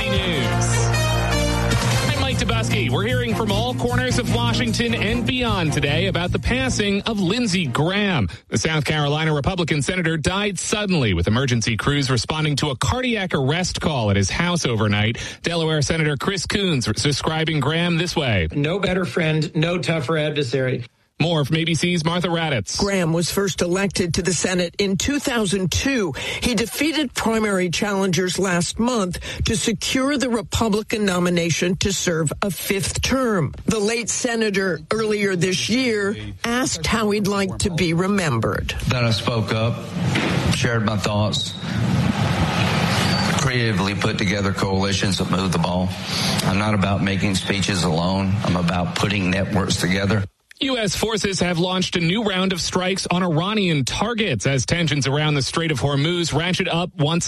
News. I'm Mike Dubusky. We're hearing from all corners of Washington and beyond today about the passing of Lindsey Graham. The South Carolina Republican senator died suddenly with emergency crews responding to a cardiac arrest call at his house overnight. Delaware Senator Chris Coons describing Graham this way. No better friend, no tougher adversary. More from ABC's Martha Raddatz. Graham was first elected to the Senate in 2002. He defeated primary challengers last month to secure the Republican nomination to serve a fifth term. The late senator earlier this year asked how he'd like to be remembered. That I spoke up, shared my thoughts, creatively put together coalitions that move the ball. I'm not about making speeches alone. I'm about putting networks together. U.S. forces have launched a new round of strikes on Iranian targets as tensions around the Strait of Hormuz ratchet up once